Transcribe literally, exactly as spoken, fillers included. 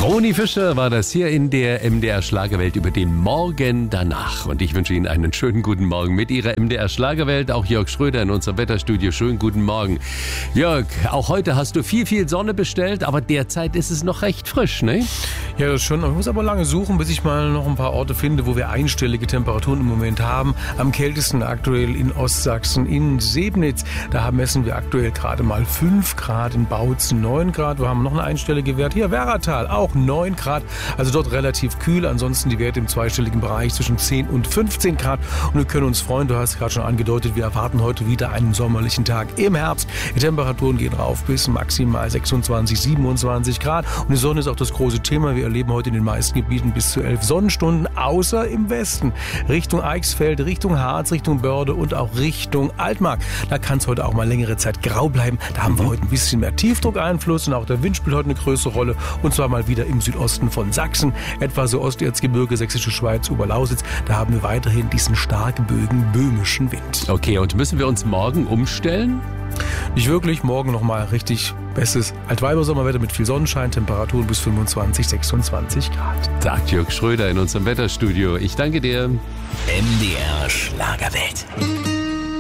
Roni Fischer war das hier in der M D R Schlagerwelt über den Morgen danach. Und ich wünsche Ihnen einen schönen guten Morgen mit Ihrer M D R Schlagerwelt. Auch Jörg Schröder in unserem Wetterstudio. Schönen guten Morgen. Jörg, auch heute hast du viel, viel Sonne bestellt, aber derzeit ist es noch recht frisch, ne? Ja, das schon. Ich muss aber lange suchen, bis ich mal noch ein paar Orte finde, wo wir einstellige Temperaturen im Moment haben. Am kältesten aktuell in Ostsachsen, in Sebnitz. Da messen wir aktuell gerade mal fünf Grad, in Bautzen neun Grad. Wir haben noch eine einstellige Wert. Hier Werratal auch neun Grad. Also dort relativ kühl. Ansonsten die Werte im zweistelligen Bereich zwischen zehn und fünfzehn Grad. Und wir können uns freuen, du hast gerade schon angedeutet, wir erwarten heute wieder einen sommerlichen Tag im Herbst. Die Temperaturen gehen rauf bis maximal sechsundzwanzig, siebenundzwanzig Grad. Und die Sonne ist auch das große Thema. Wir erleben heute in den meisten Gebieten bis zu elf Sonnenstunden, außer im Westen. Richtung Eichsfeld, Richtung Harz, Richtung Börde und auch Richtung Altmark. Da kann es heute auch mal längere Zeit grau bleiben. Da haben wir heute ein bisschen mehr Tiefdruckeinfluss und auch der Wind spielt heute eine größere Rolle. Und zwar mal wieder im Südosten von Sachsen, etwa so Osterzgebirge, Sächsische Schweiz, Oberlausitz. Da haben wir weiterhin diesen starken Bögen böhmischen Wind. Okay, und müssen wir uns morgen umstellen? Nicht wirklich. Morgen nochmal richtig bestes Altweibersommerwetter mit viel Sonnenschein, Temperaturen bis fünfundzwanzig, sechsundzwanzig Grad. Sagt Jörg Schröder in unserem Wetterstudio. Ich danke dir. M D R Schlagerwelt.